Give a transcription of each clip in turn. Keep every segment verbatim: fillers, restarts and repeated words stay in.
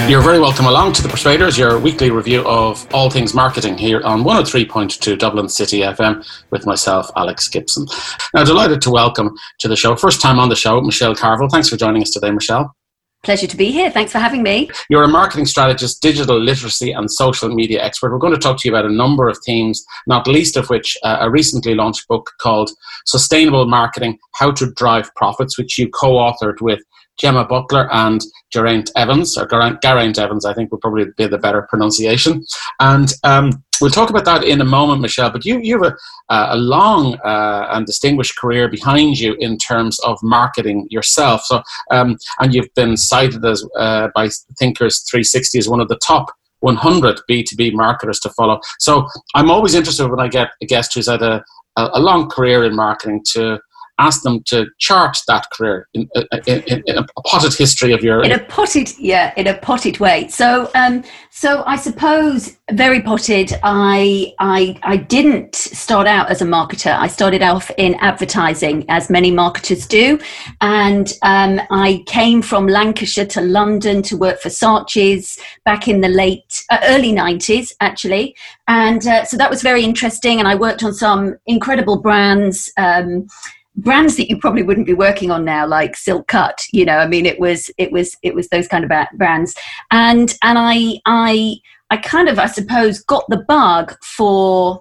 You're very welcome along to The Persuaders, your weekly review of all things marketing here on one oh three point two Dublin City F M with myself, Alex Gibson. Now, delighted to welcome to the show, first time on the show, Michelle Carville. Thanks for joining us today, Michelle. Pleasure to be here. Thanks for having me. You're a marketing strategist, digital literacy and social media expert. We're going to talk to you about a number of themes, not least of which uh, a recently launched book called Sustainable Marketing, How to Drive Profits, which you co-authored with Gemma Butler and Geraint Evans, or Geraint Evans, I think would probably be the better pronunciation. And um, we'll talk about that in a moment, Michelle, but you, you have a, a long uh, and distinguished career behind you in terms of marketing yourself. So, um, and you've been cited as uh, by Thinkers three sixty as one of the top one hundred B two B marketers to follow. So I'm always interested when I get a guest who's had a, a, a long career in marketing to ask them to chart that career in, in, in, in a potted history of your... In a potted, yeah, in a potted way. So, um, so I suppose very potted. I, I, I didn't start out as a marketer. I started off in advertising, as many marketers do, and um, I came from Lancashire to London to work for Saatchi's back in the late, uh, early nineties, actually, and uh, so that was very interesting. And I worked on some incredible brands. Um, brands that you probably wouldn't be working on now, like Silk Cut, you know, I mean, it was, it was, it was those kind of brands. And, and I, I, I kind of, I suppose, got the bug for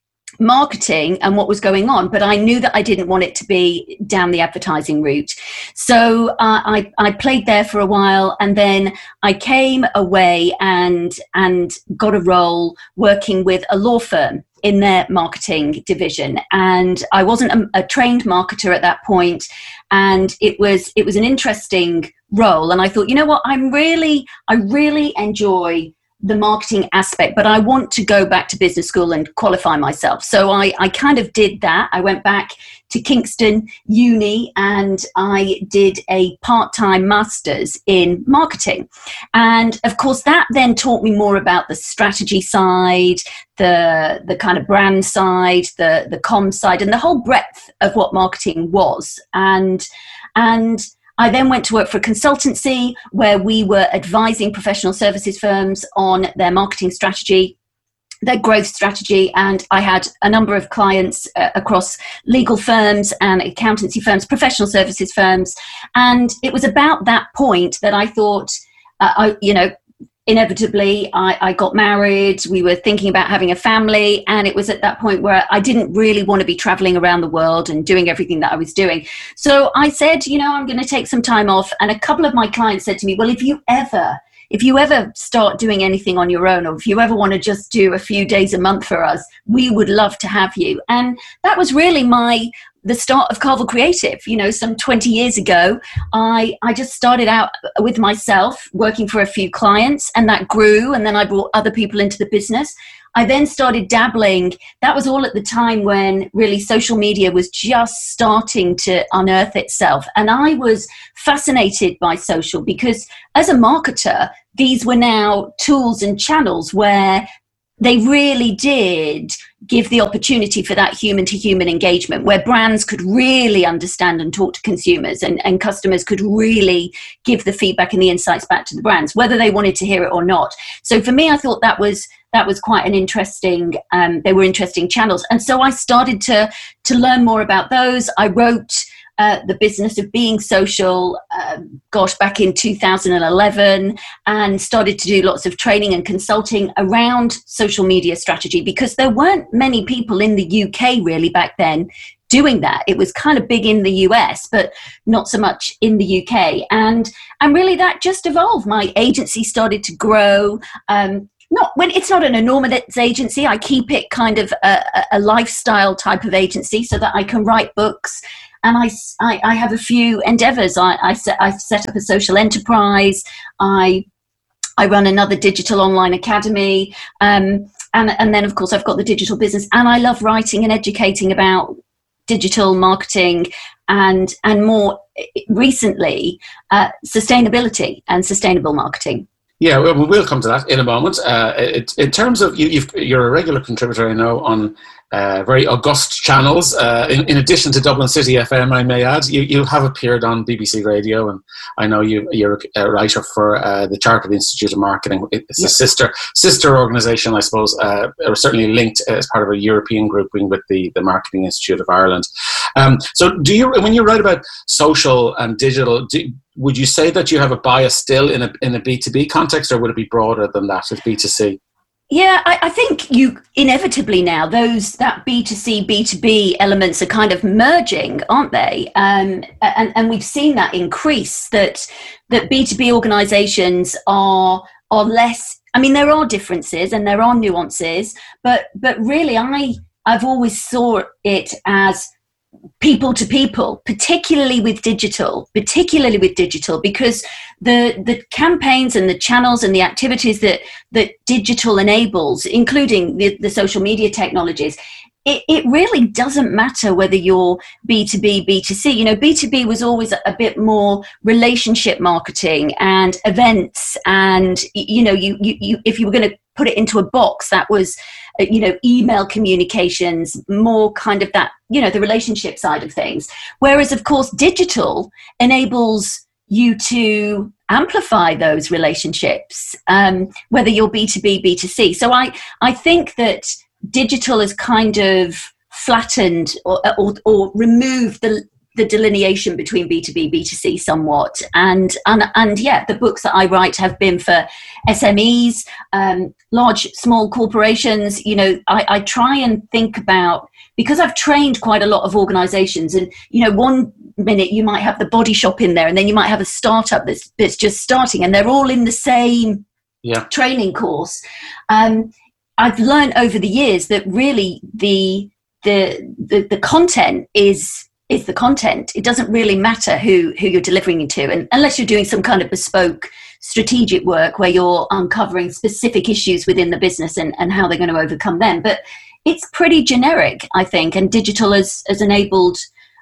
marketing and what was going on, but I knew that I didn't want it to be down the advertising route. So uh, I, I played there for a while, and then I came away and, and got a role working with a law firm in their marketing division. And I wasn't a, a trained marketer at that point. And it was, it was an interesting role. And I thought, you know what, I'm really, I really enjoy the marketing aspect, but I want to go back to business school and qualify myself. So I, I kind of did that. I went back to Kingston Uni and I did a part-time master's in marketing. And of course, that then taught me more about the strategy side, the the kind of brand side, the, the comm side, and the whole breadth of what marketing was. And, and I then went to work for a consultancy where we were advising professional services firms on their marketing strategy, their growth strategy, and I had a number of clients uh, across legal firms and accountancy firms, professional services firms, and it was about that point that I thought, uh, I, you know, inevitably I, I got married, we were thinking about having a family, and it was at that point where I didn't really want to be traveling around the world and doing everything that I was doing. So I said, you know, I'm going to take some time off, and a couple of my clients said to me, well, if you ever if you ever start doing anything on your own, or if you ever want to just do a few days a month for us, we would love to have you. And that was really my the start of Carville Creative. You know, some twenty years ago, I, I just started out with myself working for a few clients, and that grew. And then I brought other people into the business. I then started dabbling. That was all at the time when really social media was just starting to unearth itself. And I was fascinated by social because as a marketer, these were now tools and channels where they really did give the opportunity for that human-to-human engagement, where brands could really understand and talk to consumers, and, and customers could really give the feedback and the insights back to the brands, whether they wanted to hear it or not. So for me, I thought that was that was quite an interesting, um, they were interesting channels. And so I started to, to learn more about those. I wrote Uh, the Business of Being Social, uh, gosh, back in two thousand eleven, and started to do lots of training and consulting around social media strategy, because there weren't many people in the U K really back then doing that. It was kind of big in the U S, but not so much in the U K. And, and really that just evolved. My agency started to grow. Um, Not when it's not an enormous agency. I keep it kind of a, a lifestyle type of agency so that I can write books. And I, I, I have a few endeavors. I, I set, I've set up a social enterprise. I, I run another digital online academy. Um, and, and then, of course, I've got the digital business. And I love writing and educating about digital marketing and, and more recently, uh, sustainability and sustainable marketing. Yeah, well, we'll come to that in a moment. Uh, it, in terms of, you, you've, you're a regular contributor, I know, on uh, very august channels. Uh, in, in addition to Dublin City F M, I may add, you, you have appeared on B B C Radio, and I know you, you're a writer for uh, the Chartered Institute of Marketing. It's yep. a sister sister organisation, I suppose, uh, or certainly linked as part of a European grouping with the, the Marketing Institute of Ireland. Um, so do you, when you write about social and digital, do, would you say that you have a bias still in a in a B two B context, or would it be broader than that as B two C? Yeah, I, I think you inevitably now, those that B two C, B two B elements are kind of merging, aren't they? Um, and, and we've seen that increase, that that B two B organisations are are less, I mean, there are differences and there are nuances, but but really I, I've always saw it as people to people, particularly with digital, particularly with digital, because the the campaigns and the channels and the activities that that digital enables, including the, the social media technologies, it, it really doesn't matter whether you're B two B, B two C. You know, B two B was always a, a bit more relationship marketing and events, and you know, you you, you if you were going to put it into a box, that was, you know, email communications, more kind of that, you know, the relationship side of things. Whereas, of course, digital enables you to amplify those relationships, um, whether you're B two B, B two C. So I, I think that digital has kind of flattened or, or, or removed the the delineation between B two B, B two C somewhat. And, and, and yeah, the books that I write have been for S M Es, um, large, small corporations. You know, I, I try and think about, because I've trained quite a lot of organizations, and, you know, one minute you might have the Body Shop in there, and then you might have a startup that's, that's just starting, and they're all in the same yeah. training course. Um, I've learned over the years that really the, the, the, the content is, is the content. It doesn't really matter who who you're delivering it to, and unless you're doing some kind of bespoke strategic work where you're uncovering specific issues within the business and, and how they're going to overcome them. But it's pretty generic, I think, and digital has, has enabled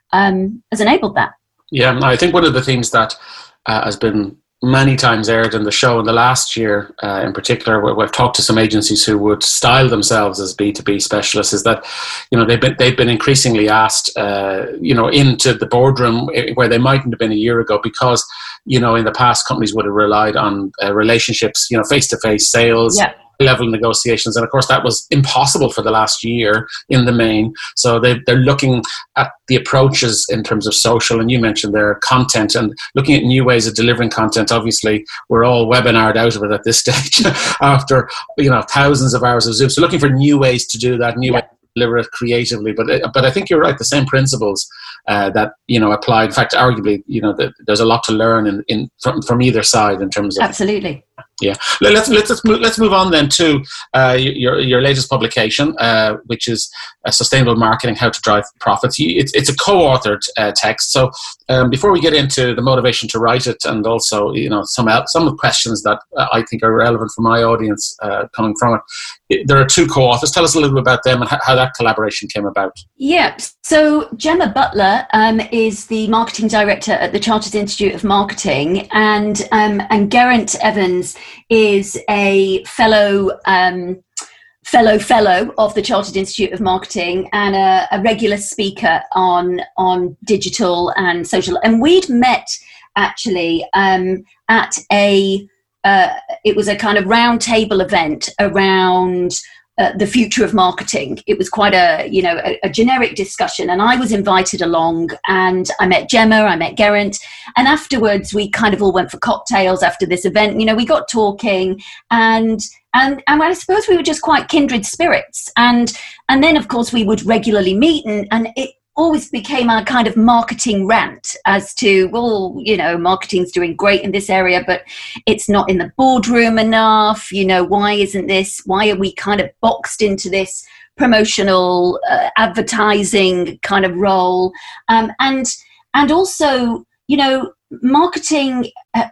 um, has enabled that. Yeah, I think one of the things that uh, has been many times aired in the show in the last year, uh, in particular, where we've talked to some agencies who would style themselves as B two B specialists, is that, you know, they've been they've been increasingly asked, uh, you know, into the boardroom where they mightn't have been a year ago, because, you know, in the past companies would have relied on uh, relationships, you know, face-to-face sales. Yeah. Level negotiations, and of course that was impossible for the last year in the main. So they, they're looking at the approaches in terms of social, and you mentioned their content, and looking at new ways of delivering content. Obviously we're all webinared out of it at this stage after, you know, thousands of hours of Zoom, so looking for new ways to do that, new yeah. ways to deliver it creatively. But but I think you're right, the same principles uh, that, you know, apply. In fact, arguably, you know, the, there's a lot to learn in, in from, from either side in terms of absolutely. Yeah, let's let's let's move, let's move on then to uh, your your latest publication, uh, which is uh, Sustainable Marketing: How to Drive Profits. It's it's a co-authored uh, text. So um, before we get into the motivation to write it, and also, you know, some some of the questions that uh, I think are relevant for my audience uh, coming from it, there are two co-authors. Tell us a little bit about them and how, how that collaboration came about. Yeah. So Gemma Butler um, is the marketing director at the Chartered Institute of Marketing, and um, and Geraint Evans is a fellow um, fellow fellow of the Chartered Institute of Marketing, and a, a regular speaker on on digital and social. And we'd met actually um, at a uh, it was a kind of round table event around Uh, the future of marketing. It was quite a, you know, a, a generic discussion, and I was invited along, and I met Gemma, I met Geraint, and afterwards we kind of all went for cocktails after this event. You know, we got talking, and and and I suppose we were just quite kindred spirits, and and then of course we would regularly meet, and and it always became our kind of marketing rant as to, well, you know, marketing's doing great in this area, but it's not in the boardroom enough. You know, why isn't this, why are we kind of boxed into this promotional uh, advertising kind of role? Um, and, and also, you know, marketing, uh,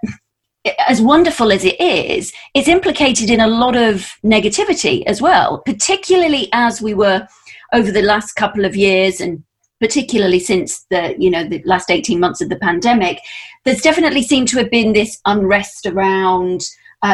as wonderful as it is, it's implicated in a lot of negativity as well, particularly as we were over the last couple of years, and particularly since the, you know, the last eighteen months of the pandemic, there's definitely seemed to have been this unrest around uh,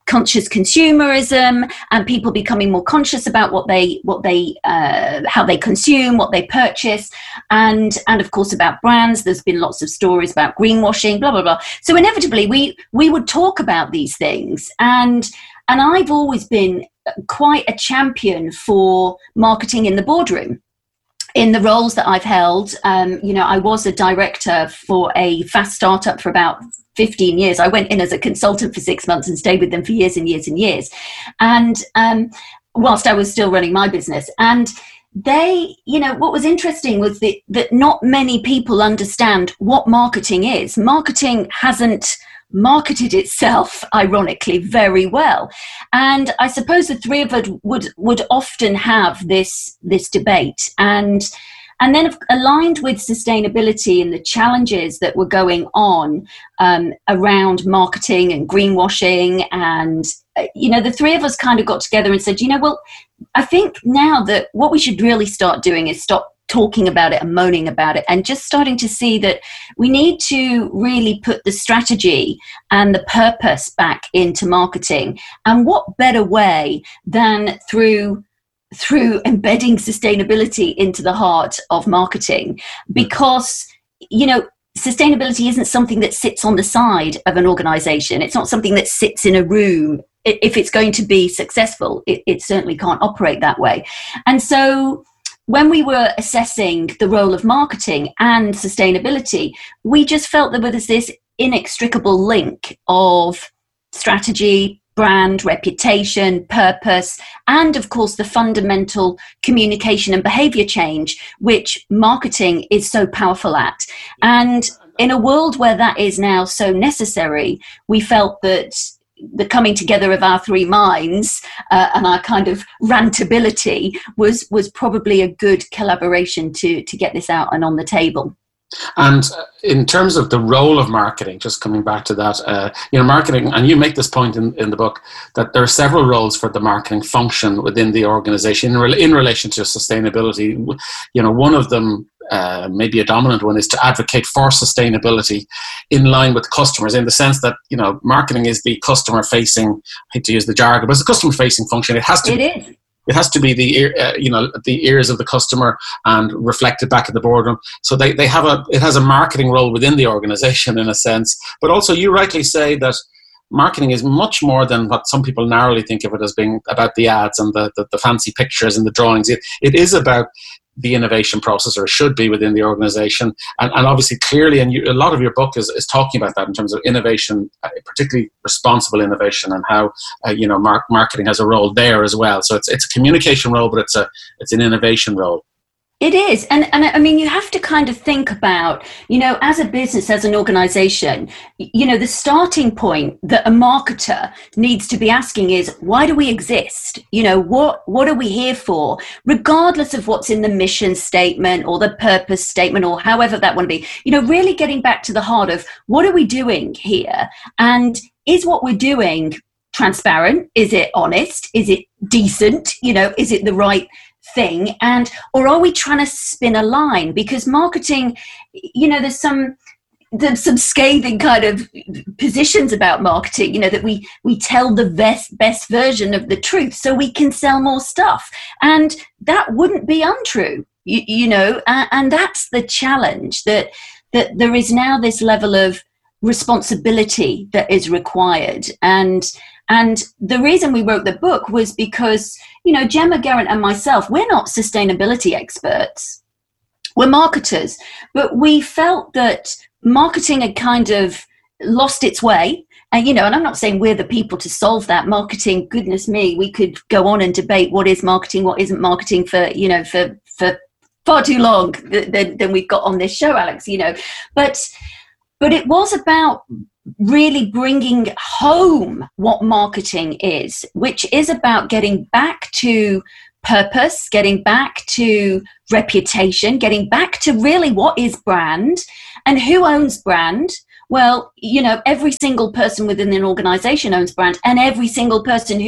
conscious consumerism and people becoming more conscious about what they what they uh, how they consume, what they purchase, and and of course about brands. There's been lots of stories about greenwashing, blah blah blah. So inevitably we we would talk about these things, and and I've always been quite a champion for marketing in the boardroom. In the roles that I've held, um, you know, I was a director for a fast startup for about fifteen years. I went in as a consultant for six months and stayed with them for years and years and years. And um, whilst I was still running my business. And they, you know, what was interesting was that, that not many people understand what marketing is. Marketing hasn't marketed itself, ironically, very well. And I suppose the three of us would would often have this this debate. And and then aligned with sustainability and the challenges that were going on um, around marketing and greenwashing. And, uh, you know, the three of us kind of got together and said, you know, well, I think now that what we should really start doing is stop talking about it and moaning about it, and just starting to see that we need to really put the strategy and the purpose back into marketing. And what better way than through through embedding sustainability into the heart of marketing? Because, you know, sustainability isn't something that sits on the side of an organization. It's not something that sits in a room. If it's going to be successful, it, it certainly can't operate that way. And so when we were assessing the role of marketing and sustainability, we just felt there was this inextricable link of strategy, brand, reputation, purpose, and of course the fundamental communication and behavior change, which marketing is so powerful at. And in a world where that is now so necessary, we felt that the coming together of our three minds uh, and our kind of rantability was was probably a good collaboration to to get this out and on the table. And in terms of the role of marketing, just coming back to that, uh, you know, marketing, and you make this point in, in the book, that there are several roles for the marketing function within the organization in, re- in relation to sustainability. You know, one of them, uh, maybe a dominant one, is to advocate for sustainability in line with customers, in the sense that, you know, marketing is the customer-facing, I hate to use the jargon, but it's a customer-facing function. It has to. It is. It has to be the ear, uh, you know, the ears of the customer and reflected back in the boardroom. So they, they have a, it has a marketing role within the organization in a sense. But also you rightly say that marketing is much more than what some people narrowly think of it as being about the ads and the, the, the fancy pictures and the drawings. It, it is about the innovation process, or should be, within the organization. And, and obviously clearly, and you, a lot of your book is, is talking about that in terms of innovation, uh, particularly responsible innovation, and how, uh, you know, mar- marketing has a role there as well. So it's it's a communication role, but it's a it's an innovation role. It is. And, and I mean, you have to kind of think about, you know, as a business, as an organization, you know, the starting point that a marketer needs to be asking is, why do we exist? You know, what, what are we here for? Regardless of what's in the mission statement or the purpose statement or however that want to be, you know, really getting back to the heart of what are we doing here? And is what we're doing transparent? Is it honest? Is it decent? You know, is it the right thing? And or are we trying to spin a line? Because marketing, you know, there's some there's some scathing kind of positions about marketing, you know, that we we tell the best best version of the truth so we can sell more stuff, and that wouldn't be untrue, you, you know, and, and that's the challenge, that that there is now this level of responsibility that is required. And And the reason we wrote the book was because, you know, Gemma Geraint and myself, we're not sustainability experts. We're marketers. But we felt that marketing had kind of lost its way. And, you know, and I'm not saying we're the people to solve that. Marketing, goodness me, we could go on and debate what is marketing, what isn't marketing for, you know, for, for far too long than, than we've got on this show, Alex, you know. But, but it was about really bringing home what marketing is, which is about getting back to purpose, getting back to reputation, getting back to really what is brand and who owns brand. Well, you know, every single person within an organization owns brand, and every single person who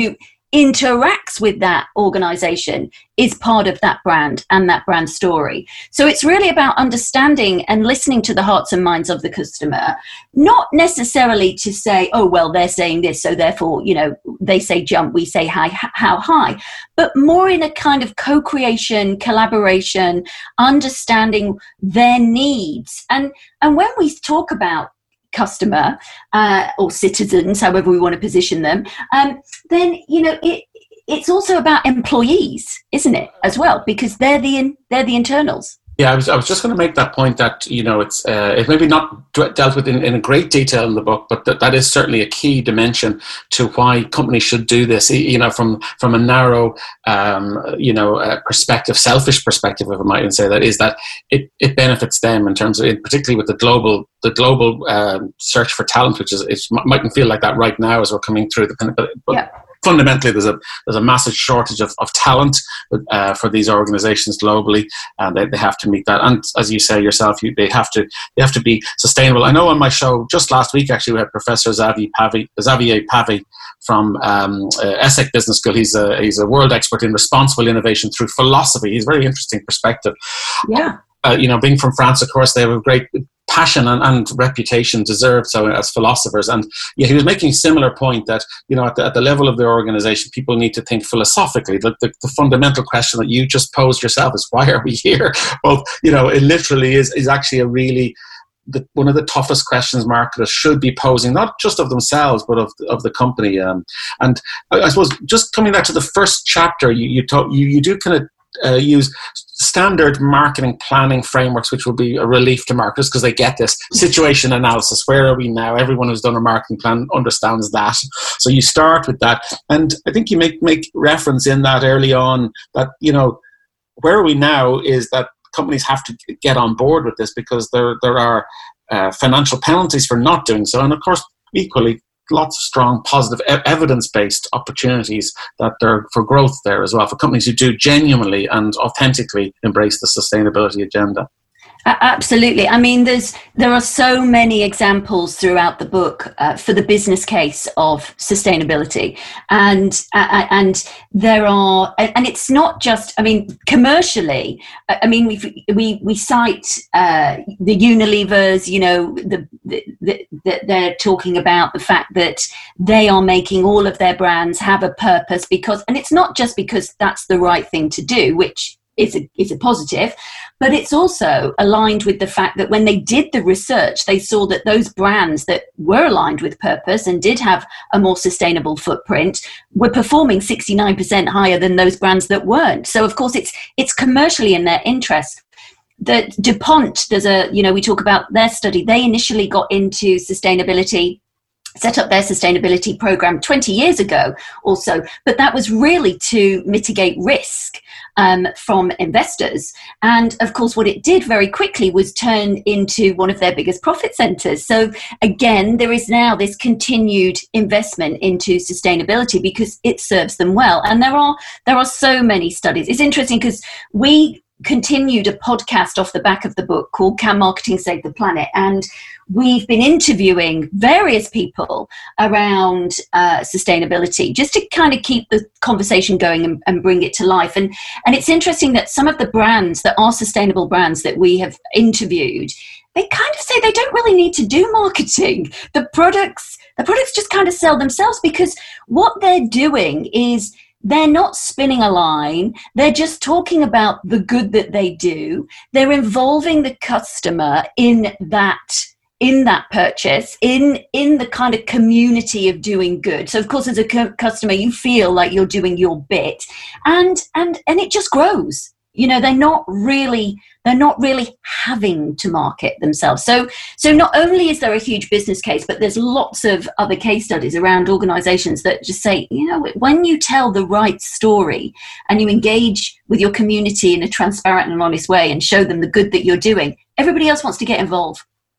interacts with that organization is part of that brand and that brand story. So it's really about understanding and listening to the hearts and minds of the customer, not necessarily to say, oh, well, they're saying this, so therefore, you know, they say jump, we say high, how high, but more in a kind of co-creation, collaboration, understanding their needs. And, and when we talk about customer uh, or citizens, however we want to position them, um, then, you know, it, it's also about employees, isn't it, as well, because they're the they're the internals. Yeah, I was I was just going to make that point that, you know, it's uh, it's maybe not dealt with in, in a great detail in the book, but that, that is certainly a key dimension to why companies should do this. You know, from from a narrow, um, you know, uh, perspective, selfish perspective, if I might even say that, is that it, it benefits them in terms of, particularly with the global the global um, search for talent, which is it mightn't feel like that right now as we're coming through the but, but yeah. Fundamentally, there's a there's a massive shortage of, of talent uh, for these organizations globally, and they, they have to meet that. And as you say yourself, you, they have to they have to be sustainable. I know on my show just last week, actually, we had Professor Xavier Pavey, Xavier Pavey from um, uh, ESSEC Business School. He's a he's a world expert in responsible innovation through philosophy. He's a very interesting perspective. Yeah. Uh, you know, being from France, of course, they have a great passion and, and reputation deserved so as philosophers. And yeah, he was making a similar point that, you know, at the, at the level of the organization, people need to think philosophically. The, the, the fundamental question that you just posed yourself is, why are we here? Well, you know, it literally is, is actually a really, the, one of the toughest questions marketers should be posing, not just of themselves, but of, of the company. Um, and I, I suppose just coming back to the first chapter, you, you, talk, you, you do kind of Uh, use standard marketing planning frameworks, which will be a relief to marketers because they get this situation analysis. Where are we now? Everyone who's done a marketing plan understands that. So you start with that. And I think you make, make reference in that early on that, you know, where are we now is that companies have to get on board with this because there, there are uh, financial penalties for not doing so. And of course, equally, lots of strong, positive, e- evidence-based opportunities that there for growth there as well for companies who do genuinely and authentically embrace the sustainability agenda. Absolutely. I mean, there's there are so many examples throughout the book uh, for the business case of sustainability, and uh, and there are, and it's not just. I mean, commercially. I mean, we we we cite uh, the Unilevers. You know, the, the, the, the they're talking about the fact that they are making all of their brands have a purpose because, and it's not just because that's the right thing to do, which is a, is a positive, but it's also aligned with the fact that when they did the research, they saw that those brands that were aligned with purpose and did have a more sustainable footprint were performing sixty-nine percent higher than those brands that weren't. So of course it's it's commercially in their interest. That DuPont, there's a, you know, we talk about their study, they initially got into sustainability, set up their sustainability program twenty years ago or so, but that was really to mitigate risk um, from investors. And of course, what it did very quickly was turn into one of their biggest profit centers. So again, there is now this continued investment into sustainability because it serves them well. And there are there are so many studies. It's interesting because we continued a podcast off the back of the book called Can Marketing Save the Planet? And we've been interviewing various people around uh, sustainability just to kind of keep the conversation going and, and bring it to life. And, and it's interesting that some of the brands that are sustainable brands that we have interviewed, they kind of say they don't really need to do marketing. The products, the products just kind of sell themselves because what they're doing is they're not spinning a line. They're just talking about the good that they do. They're involving the customer in that in that purchase, in in the kind of community of doing good. So of course, as a cu- customer, you feel like you're doing your bit, and and and it just grows. You know, they're not really they're not really having to market themselves. So so not only is there a huge business case, but there's lots of other case studies around organizations that just say, you know, when you tell the right story and you engage with your community in a transparent and honest way and show them the good that you're doing, everybody else wants to get involved.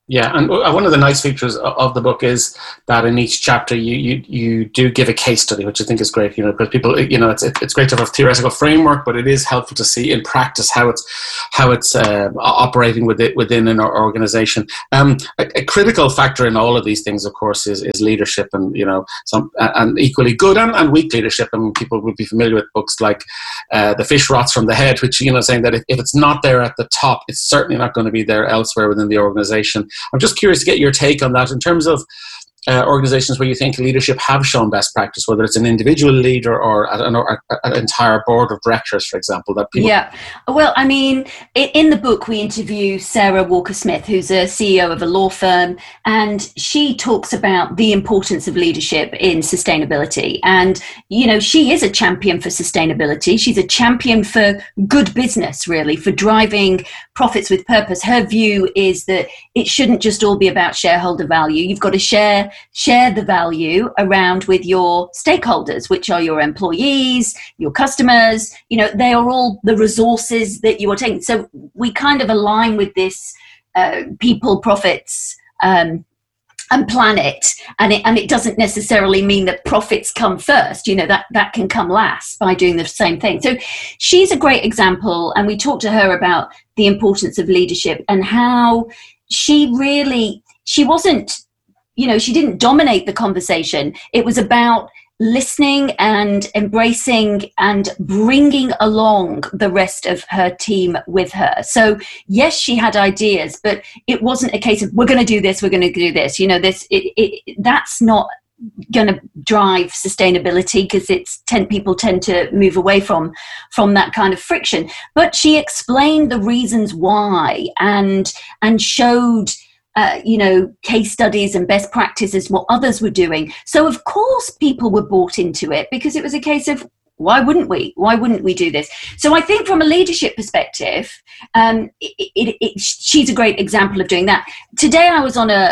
Yeah, and one of the nice features of the book is that in each chapter you you, you do give a case study, which I think is great. You know, because people, you know, it's it's great to have a theoretical framework, but it is helpful to see in practice how it's how it's uh, operating within within an organization. Um, a, a critical factor in all of these things, of course, is, is leadership, and you know, some and equally good and, and weak leadership. I mean, people would be familiar with books like uh, "The Fish Rots from the Head," which, you know, saying that if, if it's not there at the top, it's certainly not going to be there elsewhere within the organization. I'm just curious to get your take on that in terms of uh, organizations where you think leadership have shown best practice, whether it's an individual leader or an, or an entire board of directors, for example. That people. Yeah, well, I mean, in the book we interview Sarah Walker-Smith, who's a C E O of a law firm, and she talks about the importance of leadership in sustainability. And, you know, she is a champion for sustainability. She's a champion for good business, really, for driving profits with purpose. Her view is that it shouldn't just all be about shareholder value. You've got to share share the value around with your stakeholders, which are your employees, your customers. You know, they are all the resources that you are taking. So we kind of align with this uh, people, profits, um, and planet, and it and it doesn't necessarily mean that profits come first. You know, that that can come last by doing the same thing. So she's a great example, and we talked to her about the importance of leadership and how she really she wasn't, you know, she didn't dominate the conversation. It was about listening and embracing and bringing along the rest of her team with her. So yes, she had ideas, but it wasn't a case of we're going to do this, we're going to do this. You know, this it, it, that's not going to drive sustainability, because it's ten people tend to move away from from that kind of friction. But she explained the reasons why and and showed Uh, you know, case studies and best practices, what others were doing. So of course people were bought into it, because it was a case of, why wouldn't we? Why wouldn't we do this? So I think from a leadership perspective, um, it, it, it, she's a great example of doing that. Today I was on a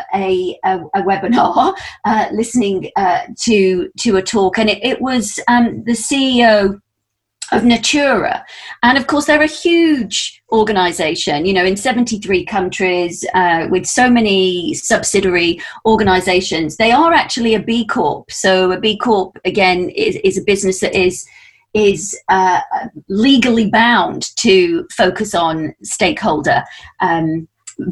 a, a, a webinar uh, listening uh, to to a talk, and it, it was um, the C E O of Natura. And of course, they're a huge organization, you know, in seventy-three countries, uh, with so many subsidiary organizations. They are actually a B Corp. So a B Corp, again, is, is a business that is is uh, legally bound to focus on stakeholder um,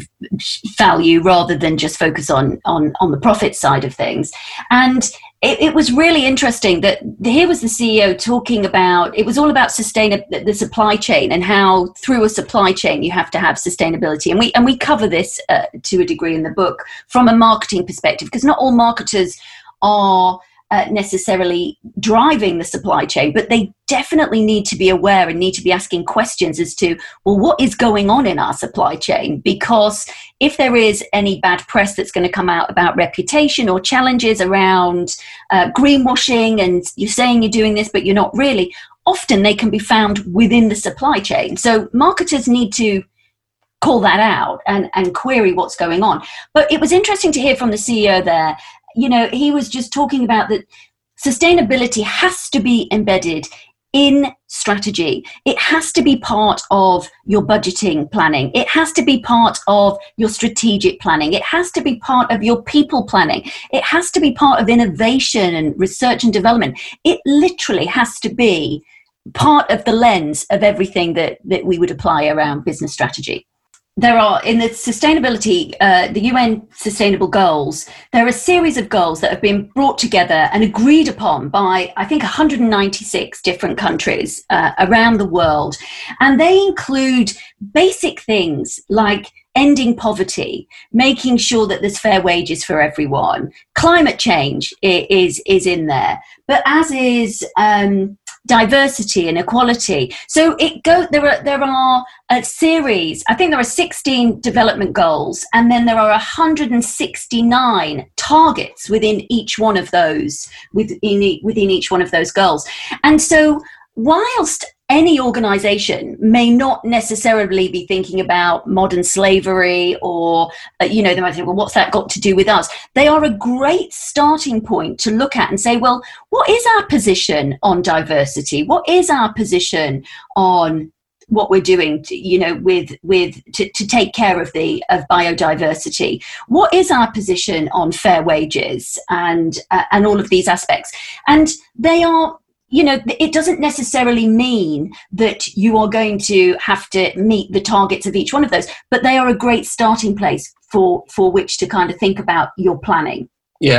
value rather than just focus on, on, on the profit side of things. And It, it was really interesting that here was the C E O talking about, it was all about sustainability, the supply chain, and how through a supply chain you have to have sustainability. And we and we cover this uh, to a degree in the book from a marketing perspective, because not all marketers are uh, necessarily driving the supply chain, but they definitely need to be aware and need to be asking questions as to, well, what is going on in our supply chain? Because if there is any bad press that's going to come out about reputation or challenges around uh, greenwashing, and you're saying you're doing this, but you're not really, often they can be found within the supply chain. So marketers need to call that out and, and query what's going on. But it was interesting to hear from the C E O there. You know, he was just talking about that sustainability has to be embedded in strategy. It has to be part of your budgeting planning. It has to be part of your strategic planning. It has to be part of your people planning. It has to be part of innovation and research and development. It literally has to be part of the lens of everything that, that we would apply around business strategy. There are, in the sustainability, uh, the U N Sustainable Goals, there are a series of goals that have been brought together and agreed upon by, I think, one hundred ninety-six different countries uh, around the world. And they include basic things like ending poverty, making sure that there's fair wages for everyone. Climate change is, is in there, but as is um, diversity and equality. So it go there are there are a series, I think there are sixteen development goals, and then there are one hundred sixty-nine targets within each one of those, within, within each one of those goals. And so whilst any organization may not necessarily be thinking about modern slavery or, uh, you know, they might think, well, what's that got to do with us? They are a great starting point to look at and say, well, what is our position on diversity? What is our position on what we're doing, to, you know, with with to, to take care of the of biodiversity. What is our position on fair wages and uh, and all of these aspects? And they are, you know, it doesn't necessarily mean that you are going to have to meet the targets of each one of those, but they are a great starting place for for which to kind of think about your planning.